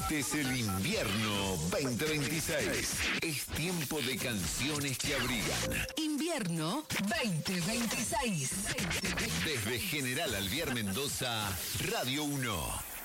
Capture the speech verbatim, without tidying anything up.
Este es el invierno veinte veintiséis. Es tiempo de canciones que abrigan. Invierno veinte veintiséis. Desde General Alvear Mendoza, Radio uno.